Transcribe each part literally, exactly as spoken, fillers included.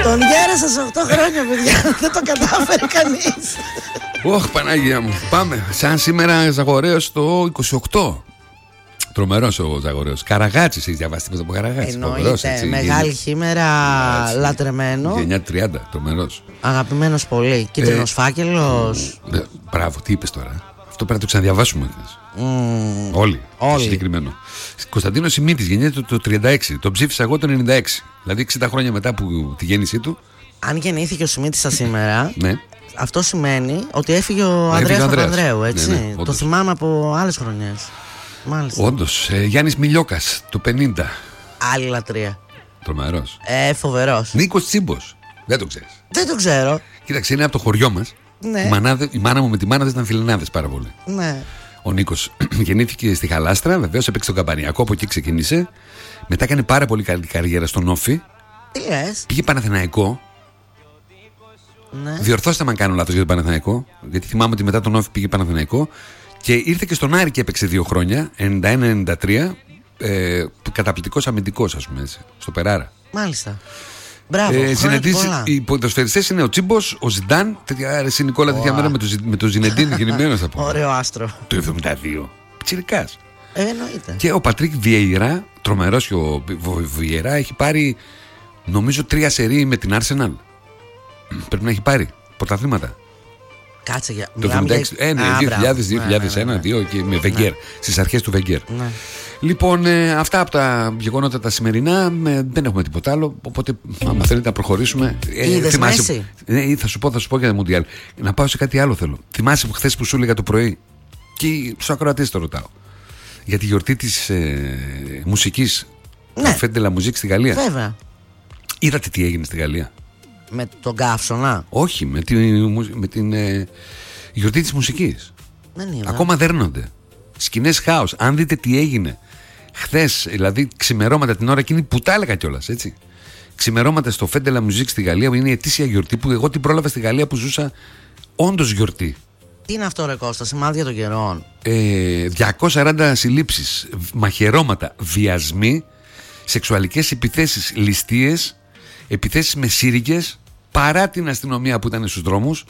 Τον γέρασα σε οκτώ χρόνια, παιδιά. Δεν το κατάφερε κανείς. Ωχ, Παναγία μου. Πάμε. Σαν σήμερα Ζαγορέος το είκοσι οκτώ. Τρομερός ο Ζαγορέος. Καραγάτσης, έχεις διαβάσει τίποτα από Καραγάτσι? Εννοείται. Μεγάλη χήμερα, λατρεμένο. γενιά τριάντα, τρομερός. Αγαπημένος πολύ. Κίτρινος ε, φάκελος. Ε, μπράβο, τι είπες τώρα? Αυτό πρέπει να το ξαναδιαβάσουμε. Mm. Όλοι. Όλοι. Συγκεκριμένο. Κωνσταντίνος Σιμίτης, γεννιέται το τριάντα έξι. Τον ψήφισα εγώ το ενενήντα έξι. Δηλαδή εξήντα χρόνια μετά από τη γέννησή του. Αν γεννήθηκε ο Σιμίτης σαν σήμερα, ναι. Αυτό σημαίνει ότι έφυγε ο Ανδρέας Παπανδρέου, έτσι. Ναι, ναι, το θυμάμαι από άλλες χρονιές. Μάλιστα. Όντως. Ε, Γιάννης Μιλιόκας, το πενήντα. Άλλη λατρεία. Τρομερός. Ε, φοβερός. Νίκος Τσίμπος. Δεν το ξέρεις? Δεν το ξέρω. Κοίταξε, είναι από το χωριό μας. Ναι. Η, μανάδε, η μάνα μου με τη μάνα δεν ήταν φιλενάδες πάρα πολύ. Ναι. Ο Νίκος γεννήθηκε στη Χαλάστρα, βεβαίως έπαιξε στον Καμπανιακό, από εκεί ξεκίνησε. Μετά έκανε πάρα πολύ καλή καριέρα στον Όφι. Τι λες? Πήγε Παναθηναϊκό. Ναι. Διορθώστε με αν κάνω λάθος για τον Παναθηναϊκό, γιατί θυμάμαι ότι μετά τον Όφι πήγε Παναθηναϊκό. Και ήρθε και στον Άρη και έπαιξε δύο χρόνια, ενενήντα ένα ενενήντα τρία. Ε, καταπληκτικός αμυντικός, ας πούμε, έτσι, στο Περάρα. Μάλιστα. Μπράβο. Ε, οι ποδοσφαιριστές είναι ο Τσίμπος, ο Ζιντάν. Τέτοια αρέσει Νικόλα, τέτοια μέρα με το, με το Ζινεντίν γεννημένος, θα πω. Ωραίο άστρο. Το εβδομήντα δύο. Πιτσιρικάς. Ε, εννοείται. Και ο Πατρίκ Βιέιρα, τρομερός και ο Βιέιρα, έχει πάρει νομίζω τρία σερί με την Arsenal. Πρέπει να έχει πάρει πρωταθλήματα. Κάτσε για. Το εβδομήντα έξι, ε, ναι, δύο χιλιάδες, δύο χιλιάδες ένα, δύο και με Βεγγέρ, στις αρχές του Βεγγέρ. Ναι. Λοιπόν, ε, αυτά από τα γεγονότα τα σημερινά, ε, δεν έχουμε τίποτα άλλο. Οπότε, άμα θέλετε να προχωρήσουμε. Ε, Είδες Μέση? Ε, θα σου πω, θα σου πω για το Μουντιάλ. Να πάω σε κάτι άλλο θέλω. Θυμάσαι που χθες που σου έλεγα το πρωί, και στους ακροατές το ρωτάω, για τη γιορτή της ε, μουσικής. Ναι. Fête de la Musique στη Γαλλία. Βέβαια. Είδατε τι έγινε στη Γαλλία? Με τον καύσωνα? Όχι, με, τη, με την ε, γιορτή της μουσικής. Δεν είδα. Ακόμα δέρνονται. Σκηνές χάος. Αν δείτε τι έγινε χθες, δηλαδή ξημερώματα την ώρα εκείνη που τα έλεγα κιόλας, έτσι. Ξημερώματα στο Fête de la Musique στη Γαλλία, που είναι η ετήσια γιορτή που εγώ την πρόλαβα στη Γαλλία που ζούσα, όντως γιορτή. Τι είναι αυτό, ρε Κώστα, σημάδια των καιρών? Ε, διακόσιες σαράντα συλλήψεις, μαχαιρώματα, βιασμοί, σεξουαλικές επιθέσεις, ληστείες, επιθέσεις με σύριγγες, παρά την αστυνομία που ήταν στους δρόμους.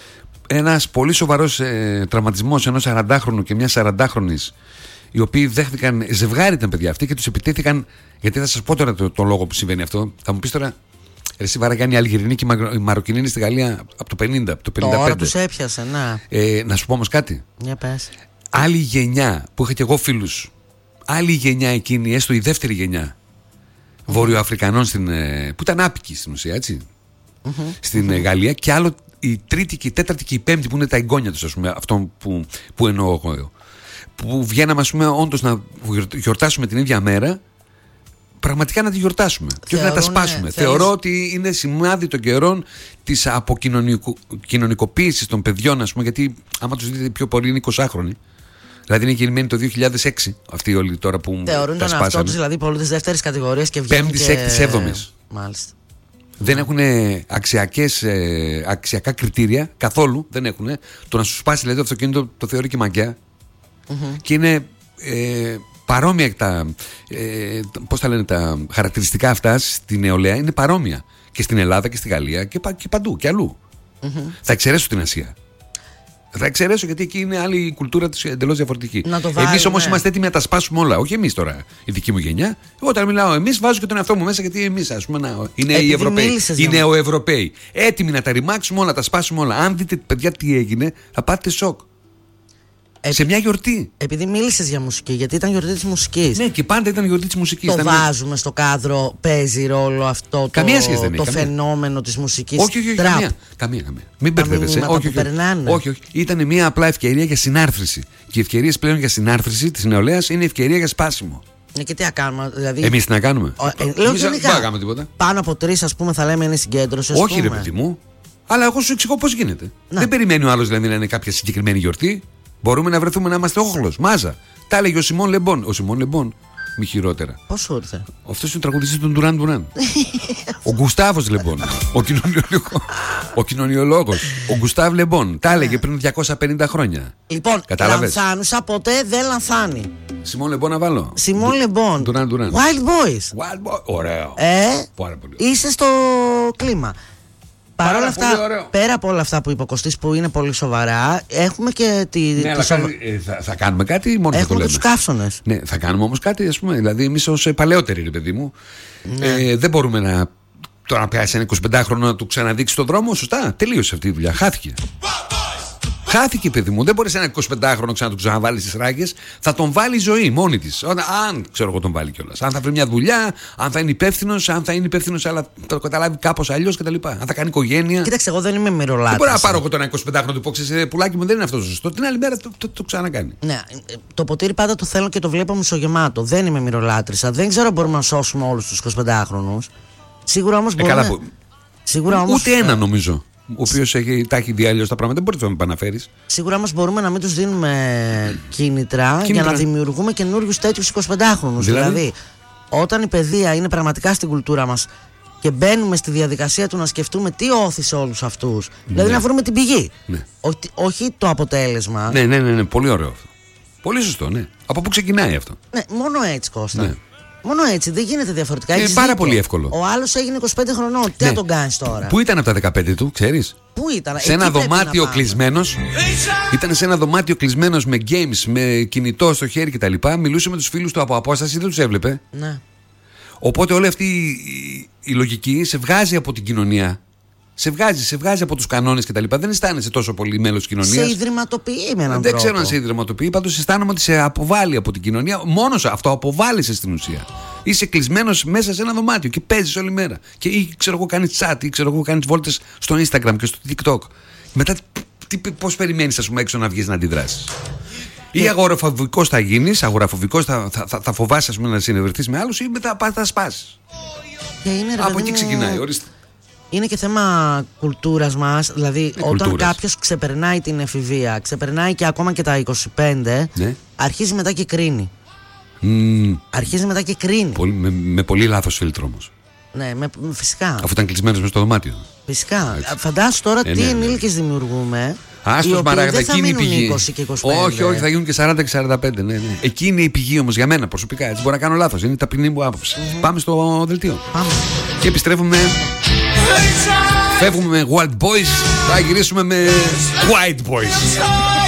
Ένας πολύ σοβαρός ε, τραυματισμός ενός σαραντάχρονου και μιας σαραντάχρονης, οι οποίοι δέχτηκαν, ζευγάρι ήταν παιδιά αυτοί, και τους επιτέθηκαν. Γιατί θα σας πω τώρα το, το λόγο που συμβαίνει αυτό. Θα μου πεις τώρα, εσύ Βαραγιάννη, η Αλγερινή και η Μαροκινή είναι στη Γαλλία από το πενήντα, από το πενήντα πέντε. Τώρα τους έπιασε, να. Ε, να σου πω όμως κάτι. Για πες. Άλλη γενιά που είχα και εγώ φίλους, άλλη γενιά εκείνη, έστω η δεύτερη γενιά mm-hmm. Βορειοαφρικανών στην, που ήταν άπικοι στην ουσία, έτσι, mm-hmm. στην mm-hmm. Γαλλία, και άλλο η τρίτη και η τέταρτη και η πέμπτη που είναι τα εγγόνια τους, ας πούμε, αυτό που, που εννοώ εγώ. Που βγαίναμε, ας πούμε, όντως να γιορτάσουμε την ίδια μέρα, πραγματικά να τη γιορτάσουμε και όχι να τα σπάσουμε. Θέλεις... Θεωρώ ότι είναι σημάδι των καιρών της αποκοινωνικοποίησης των παιδιών, ας πούμε, γιατί άμα τους δείτε πιο πολύ είναι εικοσάχρονοι. Δηλαδή είναι γεννημένοι το δύο χιλιάδες έξι αυτοί όλοι τώρα που θεωρούν τα σπάσανε. Θεωρούν τον εαυτό τους δηλαδή πολίτες δεύτερης κατηγορίας και βγαίνουν πέμπτης, και... έκτης, έβδομης. Μάλιστα. Δεν έχουν αξιακές, ε, αξιακά κριτήρια καθόλου. Δεν έχουν. Το να σου σπάσει δηλαδή το αυτοκίνητο το θεωρεί και μαγκιά. Mm-hmm. Και είναι ε, παρόμοια τα, ε, πώς τα λένε, τα χαρακτηριστικά αυτά στη νεολαία είναι παρόμοια και στην Ελλάδα και στη Γαλλία και, πα, και παντού και αλλού. Mm-hmm. Θα εξαιρέσω την Ασία. Θα εξαιρέσω γιατί εκεί είναι άλλη η κουλτούρα της εντελώς διαφορετική. Εμείς όμως ναι. είμαστε έτοιμοι να τα σπάσουμε όλα. Όχι εμείς τώρα, η δική μου γενιά. Εγώ όταν μιλάω εμείς, βάζω και τον εαυτό μου μέσα, γιατί εμείς, ας πούμε, να, είναι οι Ευρωπαίοι. Οι νεοευρωπαίοι. Έτοιμοι να τα ρημάξουμε όλα, να τα σπάσουμε όλα. Αν δείτε, παιδιά, τι έγινε, θα πάτε σοκ. Επ... Σε μια γιορτή. Επειδή μίλησες για μουσική, γιατί ήταν γιορτή της μουσικής. Ναι, και πάντα ήταν γιορτή της μουσικής. Το ήταν... βάζουμε στο κάδρο, παίζει ρόλο αυτό καμία το, δεν το καμία. φαινόμενο της μουσικής. Όχι, όχι, όχι καμία, καμία, καμία. Μην μπερδεύεσαι. Όχι, όχι, όχι, όχι. Ήταν μια απλά ευκαιρία για συνάρθρωση. Και οι ευκαιρίες πλέον για συνάρθρωση της νεολαίας είναι ευκαιρία για σπάσιμο. Ναι, και τι να κάνουμε, δηλαδή. Εμείς τι να κάνουμε. Ε, λέω γενικά. Πάνω από τρεις, ας πούμε, θα λέμε είναι συγκέντρωση. Όχι, ρε παιδί μου. Αλλά εγώ σου εξηγώ πώς γίνεται. Δεν περιμένει ο άλλος δηλαδή να είναι κάποια συγκεκριμένη γιορτή. Μπορούμε να βρεθούμε να είμαστε όχλος, μάζα. Τα έλεγε ο Σιμών Λεμπόν. Ο Σιμών Λεμπόν, μη χειρότερα. Πώς σου ήρθε? Αυτός είναι ο τραγουδιστής του Ντουράν Ντουράν. Ο Γκουστάβος Λεμπόν. Ο κοινωνιολόγος. Ο κοινωνιολόγος, ο Γκουστάβ Λεμπόν, τα έλεγε πριν διακόσια πενήντα χρόνια. Λοιπόν, λανθάνουσα ποτέ δεν λανθάνει. Σιμών Λεμπόν να βάλω. Σιμών Λεμπόν. Ντουράν, Ντουράν. Wild Boys. Wild Boy. Ωραίο. Ε, Πάρα πολύ. Είσαι στο κλίμα. Παρ' όλα αυτά, πέρα από όλα αυτά που είπε ο Κωστής, που είναι πολύ σοβαρά, έχουμε και τη. Ναι, τη αλλά σοβα... ε, θα, θα κάνουμε κάτι, μόνο θα το λέμε. Έχουμε τους καύσωνες. Ναι, θα κάνουμε όμως κάτι, ας πούμε. Δηλαδή, εμείς ως παλαιότεροι, ρε παιδί μου, ναι. ε, δεν μπορούμε να. Τώρα να πιάσει ένα εικοσιπεντάχρονο να του ξαναδείξει τον δρόμο, σωστά. Τελείωσε αυτή η δουλειά. Χάθηκε. Χάθηκε, παιδί μου. Δεν μπορεί ένα εικοσιπεντάχρονο ξανά να του ξαναβάλει στις ράγες. Θα τον βάλει η ζωή μόνη τη. Αν ξέρω εγώ τον βάλει κιόλας. Αν θα βρει μια δουλειά, αν θα είναι υπεύθυνος, αν θα είναι υπεύθυνος, αλλά θα το καταλάβει κάπως αλλιώς κτλ. Αν θα κάνει οικογένεια. Κοίταξε, εγώ δεν είμαι μυρολάτρης. Δεν μπορώ να πάρω εγώ τον εικοσιπεντάχρονο του πω: ξέρει, πουλάκι μου, δεν είναι αυτό το σωστό. Την άλλη μέρα το, το, το ξανακάνει. Ναι, το ποτήρι πάντα το θέλω και το βλέπω μισογεμάτο. Δεν είμαι μυρολάτρισα. Δεν ξέρω αν μπορούμε να σώσουμε όλους τους εικοσιπεντάχρονους. Σίγουρα όμως μπορούμε. Ε, καλά, που... Σίγουρα όμως... Ούτε ένα νομίζω. Ο οποίος τα έχει δει αλλιώς τα πράγματα, δεν μπορεί να το επαναφέρεις. Σίγουρα όμως μπορούμε να μην τους δίνουμε κίνητρα, κίνητρα. για να δημιουργούμε καινούριους τέτοιους εικοσιπεντάχρονους. Δηλαδή... δηλαδή, όταν η παιδεία είναι πραγματικά στην κουλτούρα μας και μπαίνουμε στη διαδικασία του να σκεφτούμε τι όθησε όλους αυτούς. Ναι. Δηλαδή να βρούμε την πηγή. Ναι. Ό, όχι το αποτέλεσμα. Ναι, ναι, ναι, ναι, πολύ ωραίο αυτό. Πολύ σωστό, ναι. Από πού ξεκινάει αυτό. Ναι, μόνο έτσι, Κώστα. Ναι. Μόνο έτσι, δεν γίνεται διαφορετικά. Είναι πάρα πολύ εύκολο. Ο άλλος έγινε είκοσι πέντε χρονών. Τι ναι. να τον κάνεις τώρα. Πού ήταν από τα δεκαπέντε του, ξέρεις. Πού ήταν, σε ένα δωμάτιο κλεισμένος. Ήταν σε ένα δωμάτιο κλεισμένος με games, με κινητό στο χέρι κτλ. Μιλούσε με τους φίλους του από απόσταση, δεν τους έβλεπε. Ναι. Οπότε όλη αυτή η, η λογική σε βγάζει από την κοινωνία. Σε βγάζει, σε βγάζει από τους κανόνες κτλ. Δεν αισθάνεσαι τόσο πολύ μέλος της κοινωνίας. Σε ιδρυματοποιεί με έναν Δεν τρόπο. ξέρω αν σε ιδρυματοποιεί, πάντως αισθάνομαι ότι σε αποβάλλει από την κοινωνία. Μόνος αυτό αποβάλλεσαι στην ουσία. Είσαι κλεισμένος μέσα σε ένα δωμάτιο και παίζεις όλη μέρα. Και ή ξέρω εγώ κάνεις chat, ή ξέρω εγώ κάνεις βόλτες στο Instagram και στο TikTok. Μετά πώς περιμένεις, ας πούμε, έξω να βγεις να αντιδράσεις. Ή αγοραφοβικός θα γίνεις, αγοραφοβικός θα, θα, θα, θα φοβάσαι, ας πούμε, να συνευρεθείς με άλλους, ή μετά θα σπάσεις. Από εκεί ξεκινάει, ορίστε. Είναι και θέμα κουλτούρας μας. Δηλαδή, ε, όταν κουλτούρας. κάποιος ξεπερνάει την εφηβεία, ξεπερνάει και ακόμα και τα είκοσι πέντε, ναι. αρχίζει μετά και κρίνει. Mm. Αρχίζει μετά και κρίνει. Πολύ, με, με πολύ λάθος φίλτρο όμως. Ναι, με, με, φυσικά. Αφού ήταν κλεισμένος μες στο δωμάτιο. Φυσικά. Έτσι. Φαντάσου τώρα ε, τι ναι, ενήλικες ναι. δημιουργούμε. Άστος μαράγδα, εκεί είναι η πηγή. είκοσι και είκοσι πέντε. Όχι, όχι, θα γίνουν και σαράντα και σαράντα πέντε. Ναι, ναι. Εκεί είναι η πηγή όμως για μένα προσωπικά. Έτσι μπορεί να κάνω λάθος. Είναι η ταπεινή μου άποψη. Mm-hmm. Πάμε στο δελτίο. Πάμε. Και επιστρέφουμε. Φεύγουμε με Wild Boys. Θα γυρίσουμε με White Boys.